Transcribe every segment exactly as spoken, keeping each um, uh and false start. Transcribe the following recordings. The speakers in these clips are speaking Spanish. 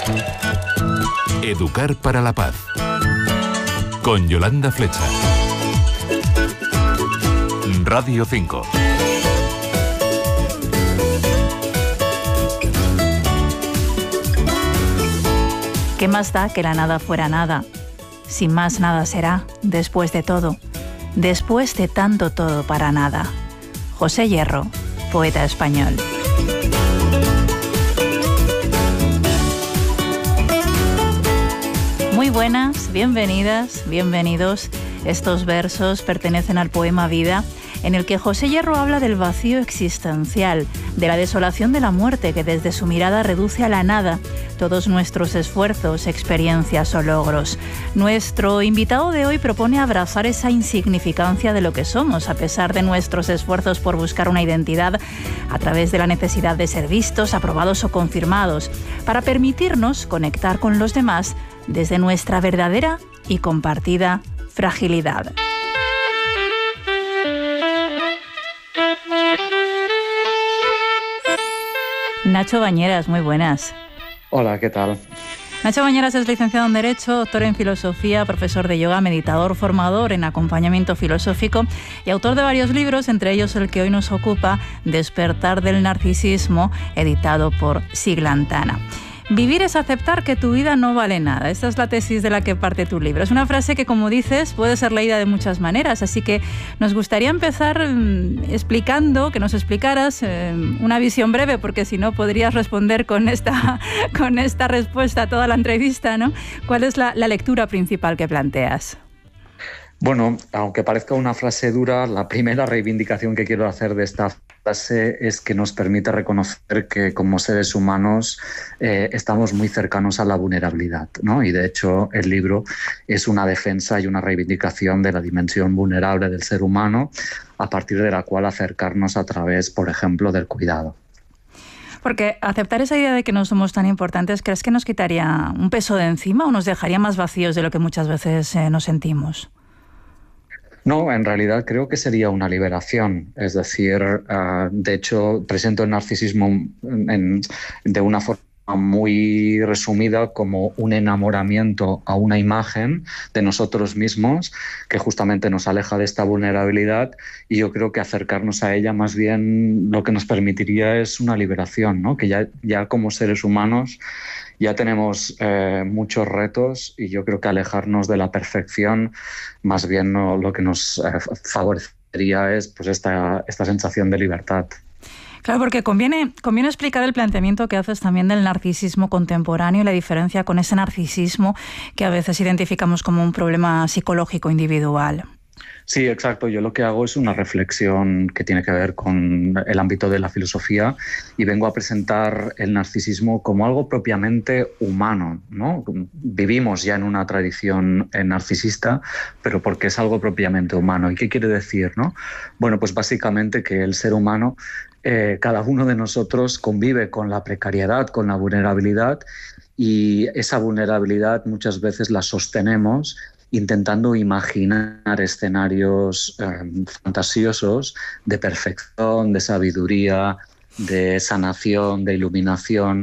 Educar para la paz. Con Yolanda Flecha. Radio cinco. ¿Qué más da que la nada fuera nada? Sin más nada será, después de todo. Después de tanto todo para nada. José Hierro, poeta español. Muy buenas, bienvenidas, bienvenidos. Estos versos pertenecen al poema Vida, en el que José Hierro habla del vacío existencial, de la desolación de la muerte que desde su mirada reduce a la nada todos nuestros esfuerzos, experiencias o logros. Nuestro invitado de hoy propone abrazar esa insignificancia de lo que somos, a pesar de nuestros esfuerzos por buscar una identidad a través de la necesidad de ser vistos, aprobados o confirmados, para permitirnos conectar con los demás desde nuestra verdadera y compartida fragilidad. Nacho Bañeras, muy buenas. Hola, ¿qué tal? Nacho Bañeras es licenciado en Derecho, doctor en Filosofía, profesor de yoga, meditador, formador en acompañamiento filosófico y autor de varios libros, entre ellos el que hoy nos ocupa, Despertar del narcisismo, editado por Siglantana. Vivir es aceptar que tu vida no vale nada. Esta es la tesis de la que parte tu libro. Es una frase que, como dices, puede ser leída de muchas maneras, así que nos gustaría empezar mmm, explicando, que nos explicaras eh, una visión breve, porque si no podrías responder con esta, con esta respuesta a toda la entrevista, ¿no? ¿Cuál es la, la lectura principal que planteas? Bueno, aunque parezca una frase dura, la primera reivindicación que quiero hacer de esta frase es que nos permite reconocer que como seres humanos eh, estamos muy cercanos a la vulnerabilidad, ¿no? Y de hecho el libro es una defensa y una reivindicación de la dimensión vulnerable del ser humano, a partir de la cual acercarnos a través, por ejemplo, del cuidado. Porque aceptar esa idea de que no somos tan importantes, ¿crees que nos quitaría un peso de encima o nos dejaría más vacíos de lo que muchas veces eh, nos sentimos? No, en realidad creo que sería una liberación. Es decir, uh, de hecho, presento el narcisismo en, de una forma muy resumida como un enamoramiento a una imagen de nosotros mismos que justamente nos aleja de esta vulnerabilidad, y yo creo que acercarnos a ella más bien lo que nos permitiría es una liberación, ¿no? Que ya, ya como seres humanos ya tenemos eh, muchos retos, y yo creo que alejarnos de la perfección más bien no, lo que nos eh, favorecería es pues esta, esta sensación de libertad. Claro, porque conviene, conviene explicar el planteamiento que haces también del narcisismo contemporáneo y la diferencia con ese narcisismo que a veces identificamos como un problema psicológico individual. Sí, exacto. Yo lo que hago es una reflexión que tiene que ver con el ámbito de la filosofía, y vengo a presentar el narcisismo como algo propiamente humano, ¿no? Vivimos ya en una tradición narcisista, pero porque es algo propiamente humano. ¿Y qué quiere decir, no? Bueno, pues básicamente que el ser humano, eh, cada uno de nosotros convive con la precariedad, con la vulnerabilidad, y esa vulnerabilidad muchas veces la sostenemos intentando imaginar escenarios eh, fantasiosos de perfección, de sabiduría, de sanación, de iluminación,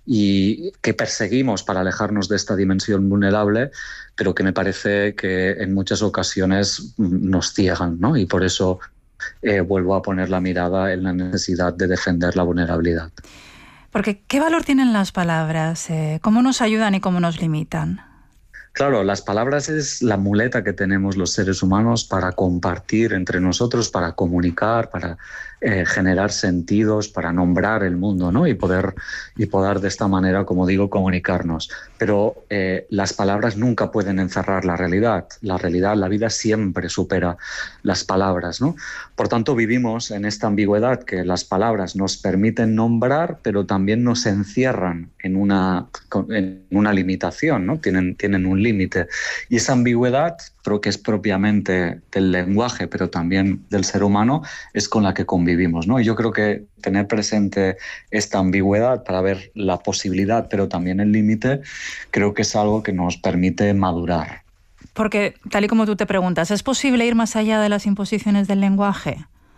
y que perseguimos para alejarnos de esta dimensión vulnerable, pero que me parece que en muchas ocasiones nos ciegan, ¿no? Y por eso eh, vuelvo a poner la mirada en la necesidad de defender la vulnerabilidad. Porque, ¿qué valor tienen las palabras? Eh, ¿Cómo nos ayudan y cómo nos limitan? Claro, las palabras es la muleta que tenemos los seres humanos para compartir entre nosotros, para comunicar, para eh, generar sentidos, para nombrar el mundo, ¿no? Y poder, y poder de esta manera, como digo, comunicarnos. Pero eh, las palabras nunca pueden encerrar la realidad. La realidad, la vida siempre supera las palabras, ¿no? Por tanto, vivimos en esta ambigüedad que las palabras nos permiten nombrar, pero también nos encierran en una, en una limitación, ¿no? Tienen, tienen un límite. Y esa ambigüedad, creo que es propiamente del lenguaje, pero también del ser humano, es con la que convivimos, ¿no? Y yo creo que tener presente esta ambigüedad para ver la posibilidad, pero también el límite, creo que es algo que nos permite madurar. Porque, tal y como tú te preguntas, ¿es posible ir más allá de las imposiciones del lenguaje?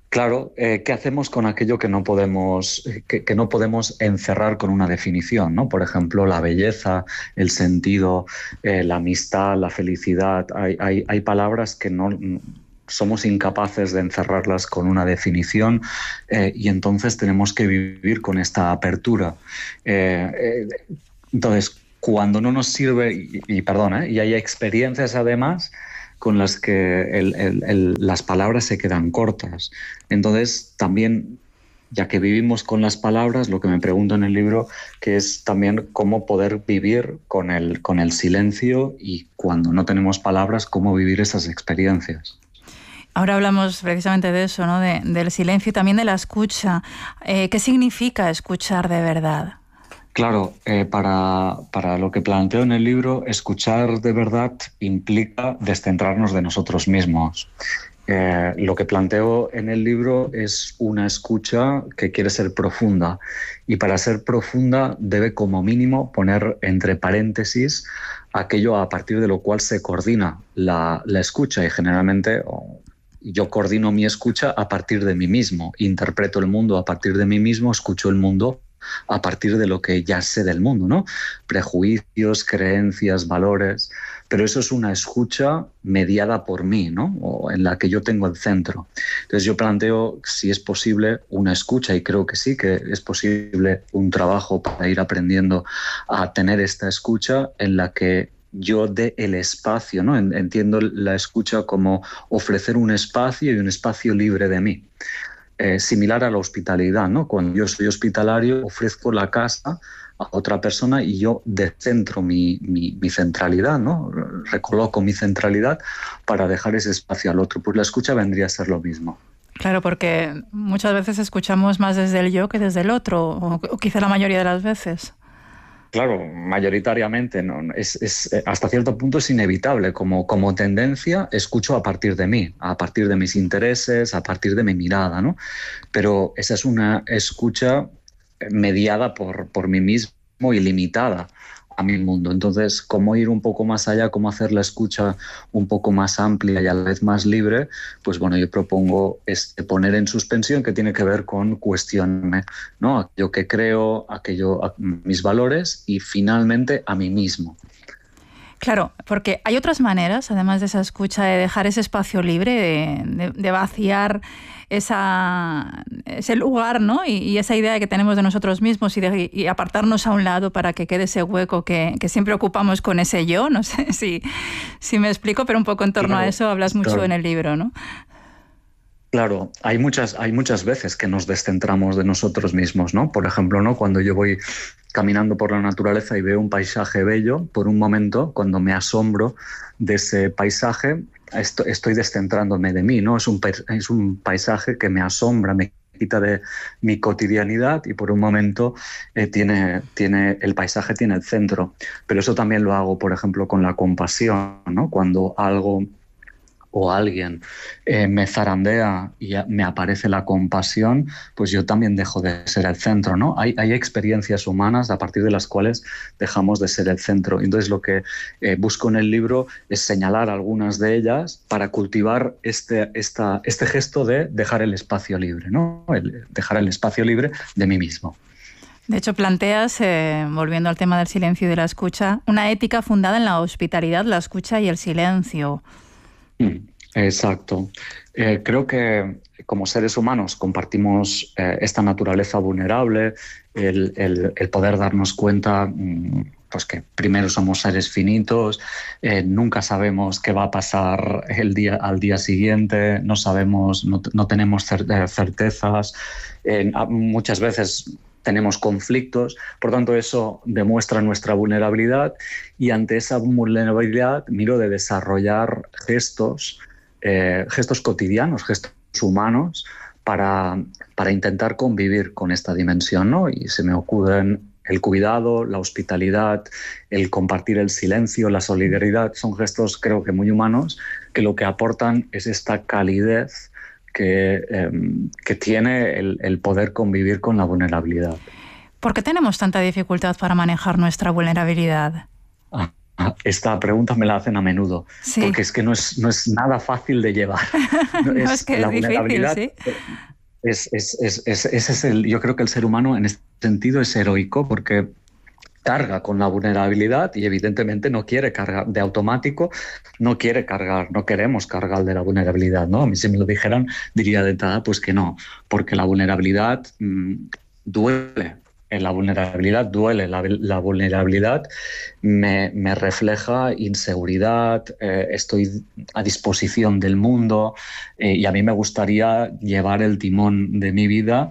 Claro, eh, ¿qué hacemos con aquello que no podemos, que, que no podemos encerrar con una definición, ¿no? Por ejemplo, la belleza, el sentido, eh, la amistad, la felicidad. Hay, hay, hay palabras que no somos incapaces de encerrarlas con una definición, eh, y entonces tenemos que vivir con esta apertura. Eh, eh, entonces, cuando no nos sirve, y, y perdón, ¿eh? y hay experiencias además con las que el, el, el, las palabras se quedan cortas. Entonces, también, ya que vivimos con las palabras, lo que me pregunto en el libro, que es también cómo poder vivir con el, con el silencio, y cuando no tenemos palabras, cómo vivir esas experiencias. Ahora hablamos precisamente de eso, ¿no? De, del silencio y también de la escucha. Eh, ¿Qué significa escuchar de verdad? Claro, eh, para, para lo que planteo en el libro, escuchar de verdad implica descentrarnos de nosotros mismos. Eh, lo que planteo en el libro es una escucha que quiere ser profunda, y para ser profunda debe como mínimo poner entre paréntesis aquello a partir de lo cual se coordina la, la escucha, y generalmente oh, yo coordino mi escucha a partir de mí mismo, interpreto el mundo a partir de mí mismo, escucho el mundo a partir de lo que ya sé del mundo, ¿no? Prejuicios, creencias, valores, pero eso es una escucha mediada por mí, ¿no? O en la que yo tengo el centro. Entonces yo planteo, si es posible, una escucha, y creo que sí, que es posible un trabajo para ir aprendiendo a tener esta escucha en la que yo dé el espacio, ¿no? Entiendo la escucha como ofrecer un espacio, y un espacio libre de mí. Eh, similar a la hospitalidad, ¿no? Cuando yo soy hospitalario, ofrezco la casa a otra persona y yo descentro mi, mi, mi centralidad, ¿no? Recoloco mi centralidad para dejar ese espacio al otro. Pues la escucha vendría a ser lo mismo. Claro, porque muchas veces escuchamos más desde el yo que desde el otro, o, o quizá la mayoría de las veces. Claro, mayoritariamente, ¿no? es, es, hasta cierto punto es inevitable. Como, como tendencia, escucho a partir de mí, a partir de mis intereses, a partir de mi mirada, ¿no? Pero esa es una escucha mediada por, por mí mismo y limitada a mi mundo. Entonces, cómo ir un poco más allá, cómo hacer la escucha un poco más amplia y a la vez más libre, pues bueno, yo propongo este, poner en suspensión, que tiene que ver con cuestionarme, ¿no? Aquello que creo, aquello, a mis valores, y finalmente a mí mismo. Claro, porque hay otras maneras, además de esa escucha, de dejar ese espacio libre, de, de, de vaciar esa, ese lugar, ¿no? Y, y esa idea que tenemos de nosotros mismos, y, de, y apartarnos a un lado para que quede ese hueco que, que siempre ocupamos con ese yo. No sé si, si me explico, pero un poco en torno claro, a eso hablas mucho claro. en el libro, ¿no? Claro, hay muchas, hay muchas veces que nos descentramos de nosotros mismos, ¿no? Por ejemplo, ¿no? Cuando yo voy caminando por la naturaleza y veo un paisaje bello, por un momento, cuando me asombro de ese paisaje, estoy, estoy descentrándome de mí, ¿no? Es un, es un paisaje que me asombra, me quita de mi cotidianidad, y por un momento eh, tiene, tiene, el paisaje tiene el centro. Pero eso también lo hago, por ejemplo, con la compasión, ¿no? Cuando algo o alguien eh, me zarandea y me aparece la compasión, pues yo también dejo de ser el centro, ¿no? Hay, hay experiencias humanas a partir de las cuales dejamos de ser el centro. Entonces lo que eh, busco en el libro es señalar algunas de ellas para cultivar este, esta, este gesto de dejar el espacio libre, ¿no? El, dejar el espacio libre de mí mismo. De hecho, planteas, eh, volviendo al tema del silencio y de la escucha, una ética fundada en la hospitalidad, la escucha y el silencio. Exacto. Eh, creo que como seres humanos compartimos eh, esta naturaleza vulnerable, el, el, el poder darnos cuenta pues que primero somos seres finitos, eh, nunca sabemos qué va a pasar el día, al día siguiente, no sabemos, no, no tenemos certezas, eh, muchas veces tenemos conflictos, por tanto eso demuestra nuestra vulnerabilidad, y ante esa vulnerabilidad miro de desarrollar gestos, eh, gestos cotidianos, gestos humanos para, para intentar convivir con esta dimensión, ¿no? Y se me ocurren el cuidado, la hospitalidad, el compartir el silencio, la solidaridad, son gestos creo que muy humanos que lo que aportan es esta calidez Que, eh, que tiene el, el poder convivir con la vulnerabilidad. ¿Por qué tenemos tanta dificultad para manejar nuestra vulnerabilidad? Ah, esta pregunta me la hacen a menudo, sí. porque es que no es, no es nada fácil de llevar. No, es, es que la es vulnerabilidad difícil, ¿sí? es, es, es, es, ese es el, yo creo que el ser humano en este sentido es heroico porque carga con la vulnerabilidad y evidentemente no quiere cargar de automático, no quiere cargar, no queremos cargar de la vulnerabilidad, ¿no? A mí si me lo dijeran diría de entrada pues que no, porque la vulnerabilidad mmm, duele, en la vulnerabilidad duele, la, la vulnerabilidad me, me refleja inseguridad, eh, estoy a disposición del mundo eh, y a mí me gustaría llevar el timón de mi vida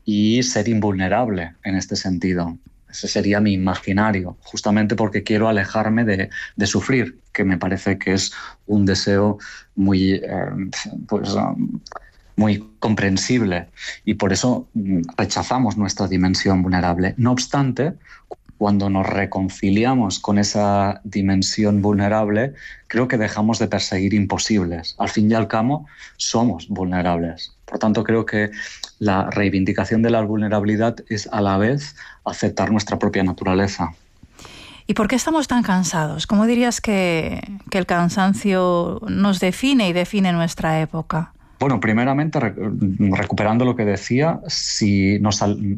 y ser invulnerable en este sentido. Ese sería mi imaginario, justamente porque quiero alejarme de, de sufrir, que me parece que es un deseo muy, eh, pues, um, muy comprensible y por eso rechazamos nuestra dimensión vulnerable. No obstante, cuando nos reconciliamos con esa dimensión vulnerable, creo que dejamos de perseguir imposibles. Al fin y al cabo, somos vulnerables. Por tanto, creo que la reivindicación de la vulnerabilidad es a la vez aceptar nuestra propia naturaleza. ¿Y por qué estamos tan cansados? ¿Cómo dirías que, que el cansancio nos define y define nuestra época? Bueno, primeramente, recuperando lo que decía, si, nos,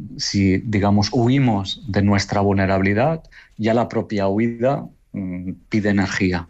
si digamos, huimos de nuestra vulnerabilidad, ya la propia huida mmm, pide energía.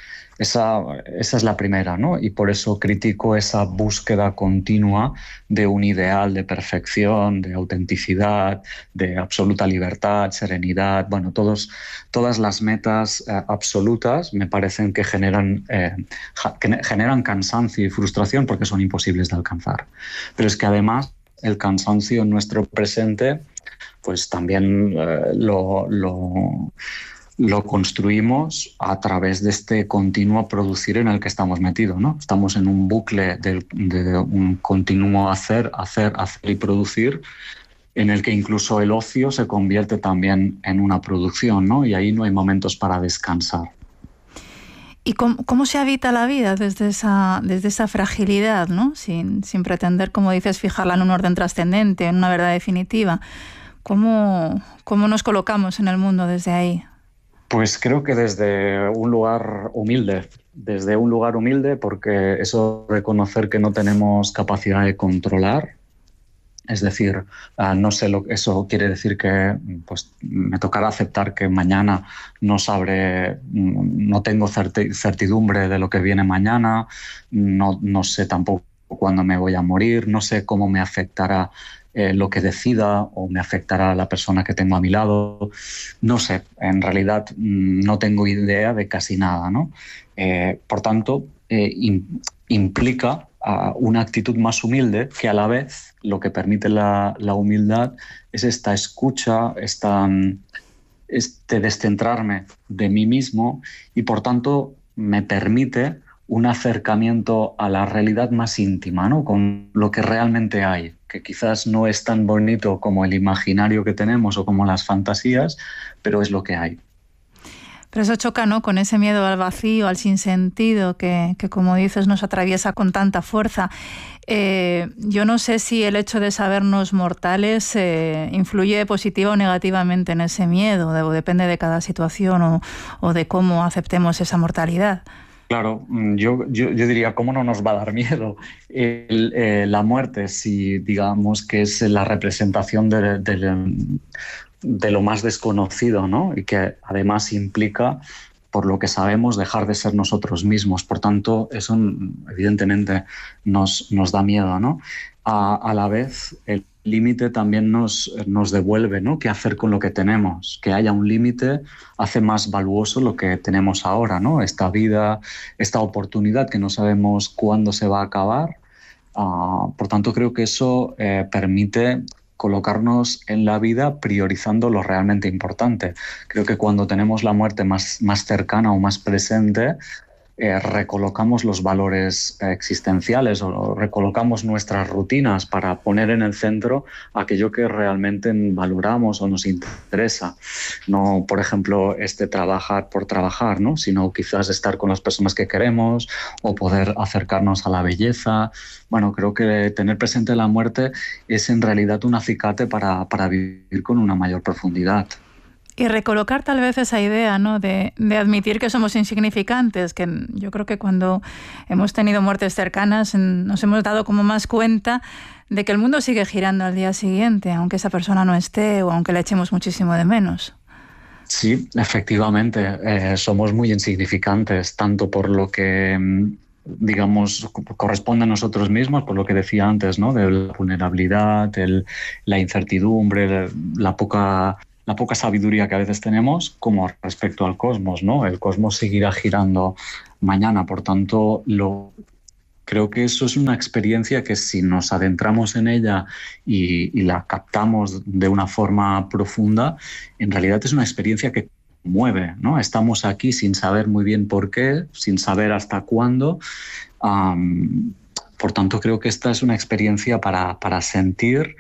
Esa, esa es la primera, ¿no? Y por eso critico esa búsqueda continua de un ideal de perfección, de autenticidad, de absoluta libertad, serenidad. Bueno, todos, todas las metas eh, absolutas me parecen que generan, eh, que generan cansancio y frustración porque son imposibles de alcanzar. Pero es que además el cansancio en nuestro presente, pues también eh, lo... lo lo construimos a través de este continuo producir en el que estamos metidos, ¿no? Estamos en un bucle de, de un continuo hacer, hacer, hacer y producir, en el que incluso el ocio se convierte también en una producción, ¿no? Y ahí no hay momentos para descansar. ¿Y cómo, cómo se habita la vida desde esa, desde esa fragilidad, ¿no? Sin, sin pretender, como dices, fijarla en un orden trascendente, en una verdad definitiva? ¿Cómo, cómo nos colocamos en el mundo desde ahí? Pues creo que desde un lugar humilde, desde un lugar humilde porque eso reconocer que no tenemos capacidad de controlar, es decir, uh, no sé lo eso quiere decir que pues me tocará aceptar que mañana no sabré, no tengo certidumbre de lo que viene mañana, no, no sé tampoco cuándo me voy a morir, no sé cómo me afectará Eh, lo que decida o me afectará a la persona que tengo a mi lado. No sé, en realidad no tengo idea de casi nada, ¿no? Eh, por tanto, eh, in, implica uh, una actitud más humilde que a la vez lo que permite la, la humildad es esta escucha, esta, este descentrarme de mí mismo y por tanto me permite un acercamiento a la realidad más íntima, ¿no? Con lo que realmente hay, que quizás no es tan bonito como el imaginario que tenemos o como las fantasías, pero es lo que hay. Pero eso choca, ¿no?, con ese miedo al vacío, al sinsentido, que, que como dices nos atraviesa con tanta fuerza. Eh, yo no sé si el hecho de sabernos mortales eh, influye positiva o negativamente en ese miedo, o depende de cada situación o, o de cómo aceptemos esa mortalidad. Claro, yo, yo, yo diría, ¿cómo no nos va a dar miedo? El, eh, la muerte, si digamos que es la representación de, de, de lo más desconocido, ¿no? Y que además implica, por lo que sabemos, dejar de ser nosotros mismos. Por tanto, eso evidentemente nos, nos da miedo, ¿no? A, a la vez, el límite también nos, nos devuelve, ¿no? ¿Qué hacer con lo que tenemos? Que haya un límite hace más valuoso lo que tenemos ahora, ¿no? Esta vida, esta oportunidad que no sabemos cuándo se va a acabar. Uh, por tanto, creo que eso eh, permite colocarnos en la vida priorizando lo realmente importante. Creo que cuando tenemos la muerte más, más cercana o más presente, Eh, recolocamos los valores existenciales o recolocamos nuestras rutinas para poner en el centro aquello que realmente valoramos o nos interesa. No, por ejemplo, este trabajar por trabajar, ¿no? Sino quizás estar con las personas que queremos o poder acercarnos a la belleza. Bueno, creo que tener presente la muerte es en realidad un acicate para, para vivir con una mayor profundidad. Y recolocar tal vez esa idea, ¿no?, de, de admitir que somos insignificantes, que yo creo que cuando hemos tenido muertes cercanas nos hemos dado como más cuenta de que el mundo sigue girando al día siguiente, aunque esa persona no esté o aunque la echemos muchísimo de menos. Sí, efectivamente, eh, somos muy insignificantes, tanto por lo que, digamos, corresponde a nosotros mismos, por lo que decía antes, ¿no?, de la vulnerabilidad, el, la incertidumbre, la poca... la poca sabiduría que a veces tenemos, como respecto al cosmos, ¿no? El cosmos seguirá girando mañana, por tanto, lo, creo que eso es una experiencia que si nos adentramos en ella y, y la captamos de una forma profunda, en realidad es una experiencia que mueve, ¿no? Estamos aquí sin saber muy bien por qué, sin saber hasta cuándo. Um, por tanto, creo que esta es una experiencia para, para sentir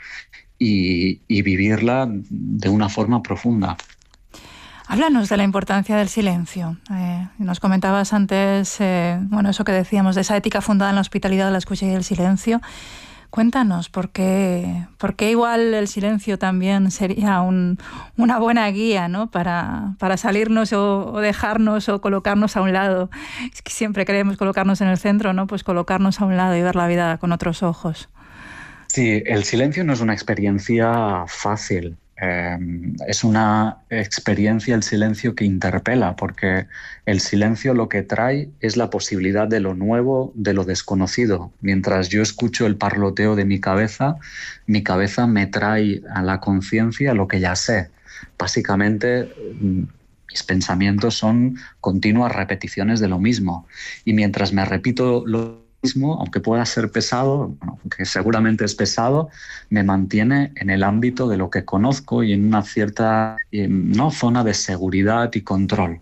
Y, y vivirla de una forma profunda. Háblanos de la importancia del silencio. Eh, nos comentabas antes, eh, bueno, eso que decíamos, de esa ética fundada en la hospitalidad, la escucha y el silencio. Cuéntanos, ¿por qué, por qué igual el silencio también sería un, una buena guía, ¿no?, para, para salirnos o, o dejarnos o colocarnos a un lado? Es que siempre queremos colocarnos en el centro, ¿no? Pues colocarnos a un lado y ver la vida con otros ojos. Sí, el silencio no es una experiencia fácil. Eh, es una experiencia, el silencio, que interpela, porque el silencio lo que trae es la posibilidad de lo nuevo, de lo desconocido. Mientras yo escucho el parloteo de mi cabeza, mi cabeza me trae a la conciencia lo que ya sé. Básicamente, mis pensamientos son continuas repeticiones de lo mismo. Y mientras me repito lo mismo, aunque pueda ser pesado, aunque seguramente es pesado, me mantiene en el ámbito de lo que conozco y en una cierta ¿no? zona de seguridad y control.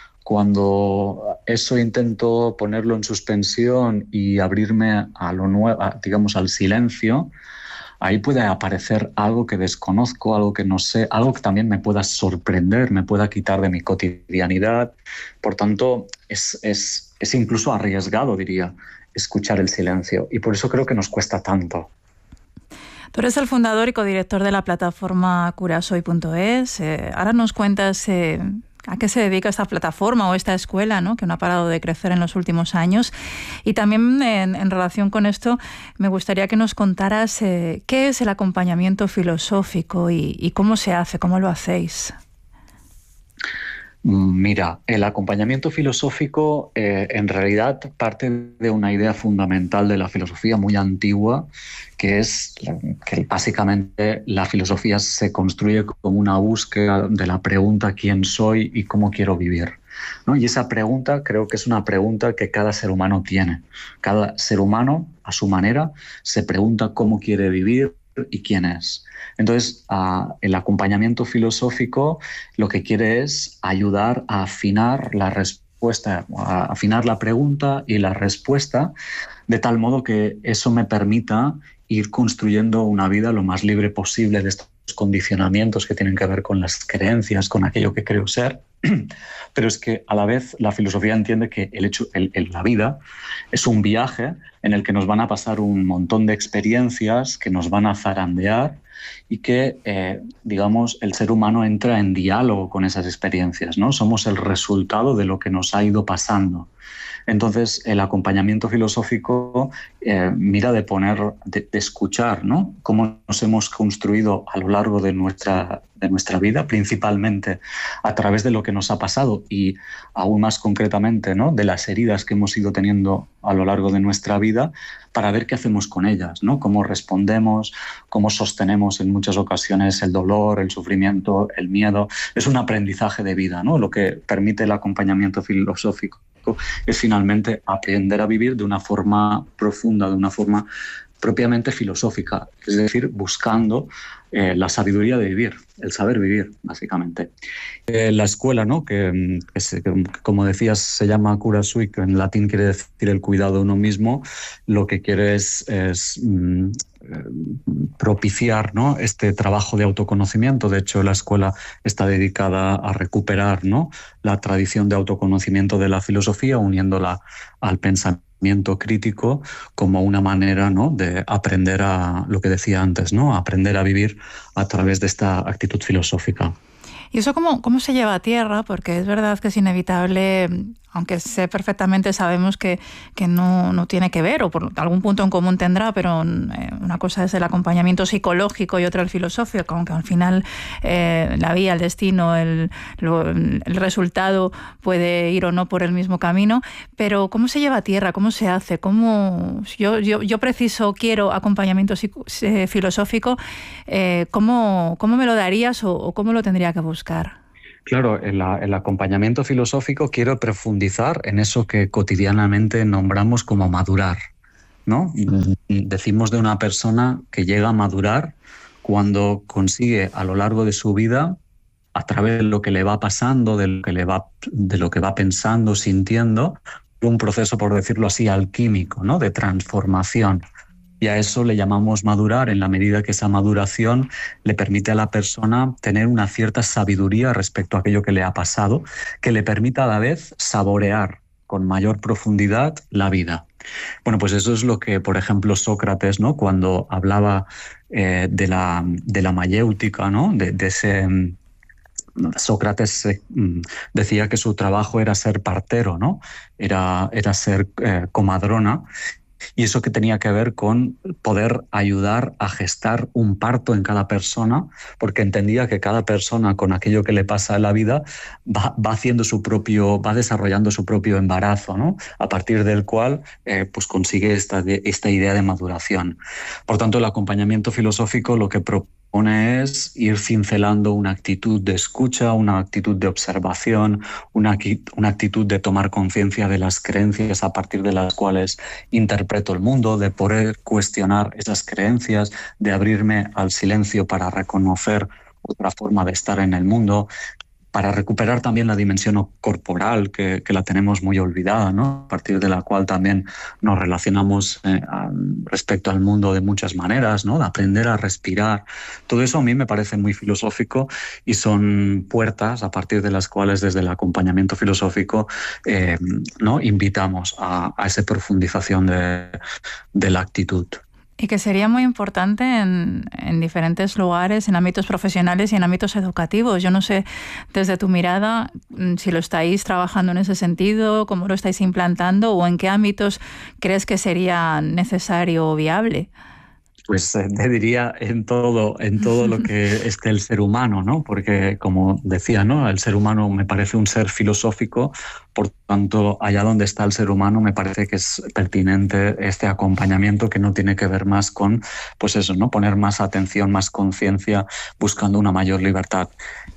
Cuando eso intento ponerlo en suspensión y abrirme a lo nuevo, a, digamos, al silencio, ahí puede aparecer algo que desconozco, algo que no sé, algo que también me pueda sorprender, me pueda quitar de mi cotidianidad. Por tanto, es, es, es incluso arriesgado, diría, escuchar el silencio, y por eso creo que nos cuesta tanto. Tú eres el fundador y codirector de la plataforma curasoy punto es. Eh, ahora nos cuentas eh, a qué se dedica esta plataforma o esta escuela, ¿no?, que no ha parado de crecer en los últimos años. Y también en, en relación con esto, me gustaría que nos contaras eh, qué es el acompañamiento filosófico y, y cómo se hace, cómo lo hacéis. Mira, el acompañamiento filosófico eh, en realidad parte de una idea fundamental de la filosofía muy antigua, que es que básicamente la filosofía se construye como una búsqueda de la pregunta ¿quién soy y cómo quiero vivir?, ¿no? Y esa pregunta creo que es una pregunta que cada ser humano tiene. Cada ser humano, a su manera, se pregunta cómo quiere vivir y quién es. Entonces, uh, el acompañamiento filosófico lo que quiere es ayudar a afinar la respuesta, a afinar la pregunta y la respuesta, de tal modo que eso me permita ir construyendo una vida lo más libre posible de estos condicionamientos que tienen que ver con las creencias, con aquello que creo ser. Pero es que a la vez la filosofía entiende que el hecho, el, el, la vida es un viaje en el que nos van a pasar un montón de experiencias que nos van a zarandear y que, eh, digamos, el ser humano entra en diálogo con esas experiencias, ¿no? Somos el resultado de lo que nos ha ido pasando. Entonces, el acompañamiento filosófico eh, mira de poner, de, de escuchar, ¿no?, cómo nos hemos construido a lo largo de nuestra, de nuestra vida, principalmente a través de lo que nos ha pasado y aún más concretamente, ¿no?, de las heridas que hemos ido teniendo a lo largo de nuestra vida, para ver qué hacemos con ellas, ¿no?, cómo respondemos, cómo sostenemos en muchas ocasiones el dolor, el sufrimiento, el miedo. Es un aprendizaje de vida, ¿no? Lo que permite el acompañamiento filosófico es finalmente aprender a vivir de una forma profunda, de una forma propiamente filosófica, es decir, buscando eh, la sabiduría de vivir, el saber vivir, básicamente. Eh, la escuela, ¿no?, que, que, se, que, como decías, se llama Curasoy, que en latín quiere decir el cuidado de uno mismo, lo que quiere es, es mm, propiciar, ¿no?, este trabajo de autoconocimiento. De hecho, la escuela está dedicada a recuperar, ¿no?, la tradición de autoconocimiento de la filosofía, uniéndola al pensamiento crítico como una manera, ¿no?, de aprender a, lo que decía antes, ¿no?, aprender a vivir a través de esta actitud filosófica. ¿Y eso cómo, cómo se lleva a tierra? Porque es verdad que es inevitable, aunque sé perfectamente, sabemos que, que no, no tiene que ver, o por algún punto en común tendrá, pero eh, una cosa es el acompañamiento psicológico y otra el filosófico, aunque al final eh, la vía, el destino, el, lo, el resultado puede ir o no por el mismo camino. Pero ¿cómo se lleva a tierra? ¿Cómo se hace? ¿Cómo, yo, yo, yo preciso, quiero acompañamiento psico, eh, filosófico, eh, ¿cómo, ¿cómo me lo darías o, o cómo lo tendría que buscar? Claro, el, el acompañamiento filosófico quiere profundizar en eso que cotidianamente nombramos como madurar, ¿no? Decimos de una persona que llega a madurar cuando consigue a lo largo de su vida, a través de lo que le va pasando, de lo que le va, de lo que va pensando, sintiendo, un proceso, por decirlo así, alquímico, ¿no? De transformación. Y a eso le llamamos madurar en la medida que esa maduración le permite a la persona tener una cierta sabiduría respecto a aquello que le ha pasado, que le permita a la vez saborear con mayor profundidad la vida. Bueno, pues eso es lo que, por ejemplo, Sócrates, ¿no? Cuando hablaba eh, de la, de la mayéutica, ¿no? De, de ese... Sócrates eh, decía que su trabajo era ser partero, ¿no? Era, era ser eh, comadrona. Y eso que tenía que ver con poder ayudar a gestar un parto en cada persona, porque entendía que cada persona con aquello que le pasa en la vida va, va haciendo su propio, va desarrollando su propio embarazo, ¿no? A partir del cual eh, pues consigue esta, esta idea de maduración. Por tanto, el acompañamiento filosófico lo que propone es ir cincelando una actitud de escucha, una actitud de observación, una, una actitud de tomar conciencia de las creencias a partir de las cuales interpreto el mundo, de poder cuestionar esas creencias, de abrirme al silencio para reconocer otra forma de estar en el mundo, para recuperar también la dimensión corporal que, que la tenemos muy olvidada, ¿no? A partir de la cual también nos relacionamos eh, a, respecto al mundo de muchas maneras, ¿no? De aprender a respirar. Todo eso a mí me parece muy filosófico y son puertas a partir de las cuales desde el acompañamiento filosófico eh, ¿no? invitamos a, a esa profundización de, de la actitud. Y que sería muy importante en, en diferentes lugares, en ámbitos profesionales y en ámbitos educativos. Yo no sé, desde tu mirada, si lo estáis trabajando en ese sentido, cómo lo estáis implantando o en qué ámbitos crees que sería necesario o viable. Pues eh, te diría en todo, en todo lo que esté el ser humano, ¿no? Porque, como decía, ¿no? El ser humano me parece un ser filosófico, por tanto, allá donde está el ser humano me parece que es pertinente este acompañamiento que no tiene que ver más con, pues eso, ¿no? Poner más atención, más conciencia, buscando una mayor libertad.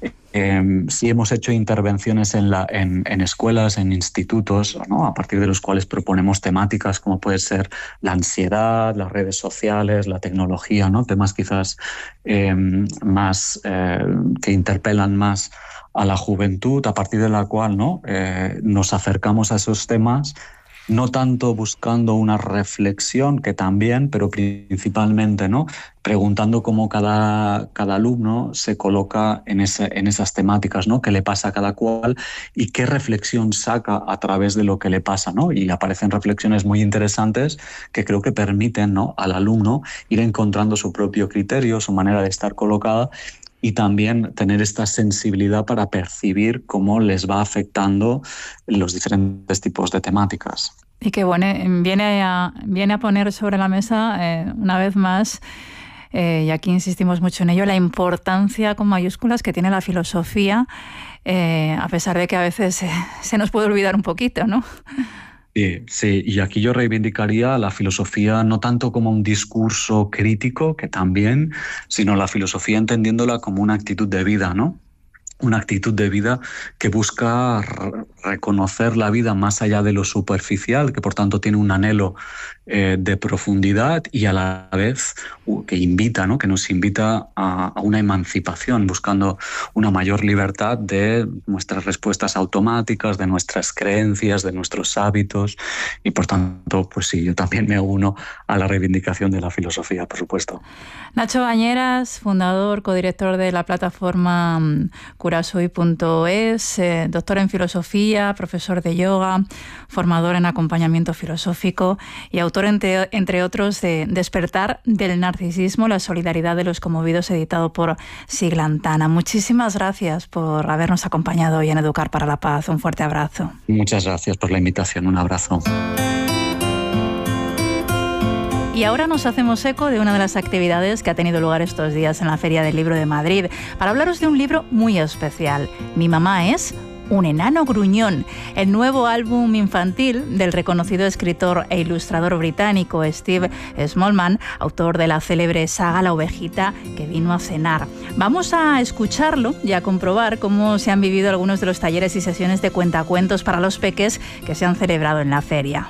Eh, sí hemos hecho intervenciones en, la, en, en escuelas, en institutos, ¿no? A partir de los cuales proponemos temáticas como puede ser la ansiedad, las redes sociales, la tecnología, ¿no? Temas quizás eh, más eh, que interpelan más a la juventud, a partir de la cual, ¿no? eh, nos acercamos a esos temas, no tanto buscando una reflexión, que también, pero principalmente, ¿no? preguntando cómo cada, cada alumno se coloca en, ese, en esas temáticas, ¿no? qué le pasa a cada cual y qué reflexión saca a través de lo que le pasa, ¿no? Y aparecen reflexiones muy interesantes que creo que permiten, ¿no? al alumno ir encontrando su propio criterio, su manera de estar colocada, y también tener esta sensibilidad para percibir cómo les va afectando los diferentes tipos de temáticas. Y que bueno, viene a, viene a poner sobre la mesa, eh, una vez más, eh, y aquí insistimos mucho en ello, la importancia con mayúsculas que tiene la filosofía, eh, a pesar de que a veces eh, se nos puede olvidar un poquito, ¿no? Sí, sí, y aquí yo reivindicaría la filosofía no tanto como un discurso crítico, que también, sino la filosofía entendiéndola como una actitud de vida, ¿no? Una actitud de vida que busca reconocer la vida más allá de lo superficial, que por tanto tiene un anhelo eh, de profundidad y a la vez uh, que invita, ¿no? que nos invita a, a una emancipación, buscando una mayor libertad de nuestras respuestas automáticas, de nuestras creencias, de nuestros hábitos, y por tanto, pues sí, yo también me uno a la reivindicación de la filosofía, por supuesto. Nacho Bañeras, fundador, codirector de la plataforma curashoy punto es, eh, doctor en filosofía, profesor de yoga, formador en acompañamiento filosófico y autor, entre, entre otros, de Despertar del narcisismo, la solidaridad de los conmovidos, editado por Siglantana. Muchísimas gracias por habernos acompañado hoy en Educar para la Paz. Un fuerte abrazo. Muchas gracias por la invitación. Un abrazo. Y ahora nos hacemos eco de una de las actividades que ha tenido lugar estos días en la Feria del Libro de Madrid para hablaros de un libro muy especial. Mi mamá es un enano gruñón, el nuevo álbum infantil del reconocido escritor e ilustrador británico Steve Smallman, autor de la célebre saga La ovejita que vino a cenar. Vamos a escucharlo y a comprobar cómo se han vivido algunos de los talleres y sesiones de cuentacuentos para los peques que se han celebrado en la feria.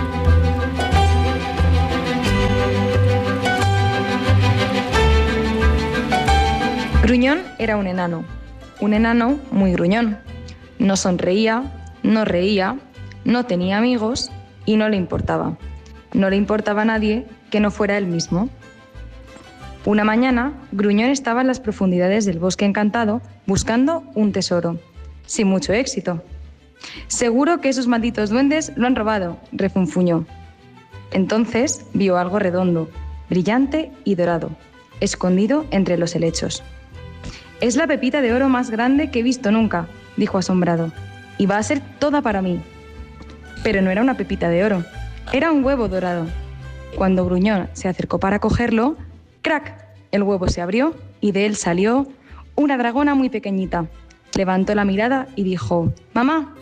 Gruñón era un enano, un enano muy gruñón. No sonreía, no reía, no tenía amigos y no le importaba. No le importaba a nadie que no fuera él mismo. Una mañana, Gruñón estaba en las profundidades del bosque encantado buscando un tesoro, sin mucho éxito. «Seguro que esos malditos duendes lo han robado», refunfuñó. Entonces vio algo redondo, brillante y dorado, escondido entre los helechos. «Es la pepita de oro más grande que he visto nunca», dijo asombrado, «y va a ser toda para mí». Pero no era una pepita de oro, era un huevo dorado. Cuando Gruñón se acercó para cogerlo, ¡crac!, el huevo se abrió y de él salió una dragona muy pequeñita. Levantó la mirada y dijo: «Mamá».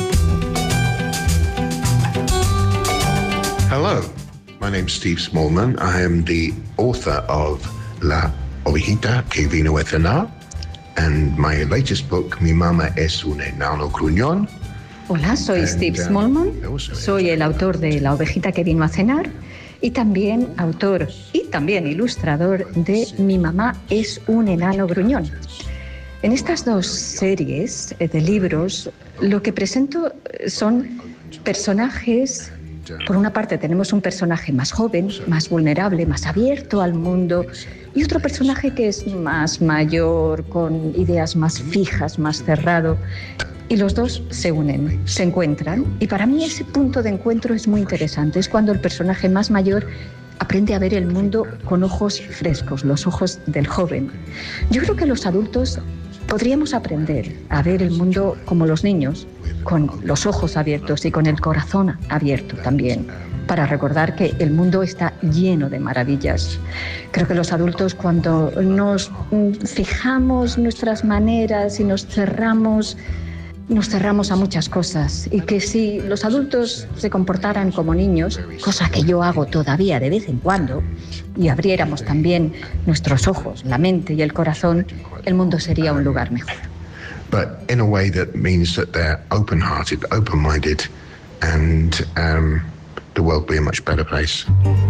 Hello, my name's Steve Smallman. I am the author of La ovejita que vino a cenar. And my latest book, Mi mamá es un enano gruñón. Hola, soy And, Steve Smallman. Uh, soy el autor de La ovejita que vino a cenar y también autor y también ilustrador de Mi mamá es un enano gruñón. En estas dos series de libros, lo que presento son personajes. Por una parte tenemos un personaje más joven, más vulnerable, más abierto al mundo, y otro personaje que es más mayor, con ideas más fijas, más cerrado. Y los dos se unen, se encuentran, y para mí ese punto de encuentro es muy interesante. Es cuando el personaje más mayor aprende a ver el mundo con ojos frescos, los ojos del joven. Yo creo que los adultos podríamos aprender a ver el mundo como los niños, con los ojos abiertos y con el corazón abierto también, para recordar que el mundo está lleno de maravillas. Creo que los adultos, cuando nos fijamos nuestras maneras y nos cerramos, nos cerramos a muchas cosas, y que si los adultos se comportaran como niños, cosa que yo hago todavía de vez en cuando, y abriéramos también nuestros ojos, la mente y el corazón, el mundo sería un lugar mejor. But in a way that means that they're open-hearted, open-minded, and um, the world will be a much better place.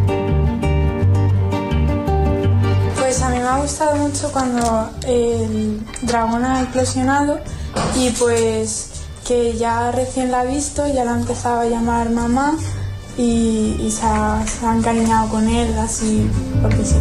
Pues a mí me ha gustado mucho cuando el dragón ha eclosionado y pues que ya recién la ha visto, ya la ha empezado a llamar mamá y, y se, ha, se ha encariñado con él así porque sí.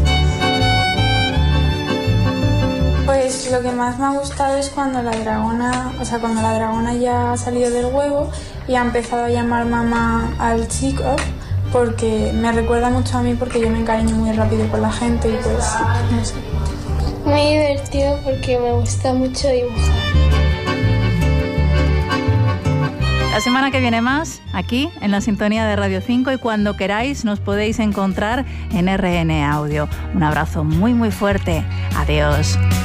Pues lo que más me ha gustado es cuando la dragona, o sea, cuando la dragona ya ha salido del huevo y ha empezado a llamar mamá al chico, porque me recuerda mucho a mí, porque yo me encariño muy rápido con la gente y pues, no sé. Muy divertido porque me gusta mucho dibujar. La semana que viene más, aquí en la sintonía de Radio cinco, y cuando queráis nos podéis encontrar en R N Audio. Un abrazo muy muy fuerte. Adiós.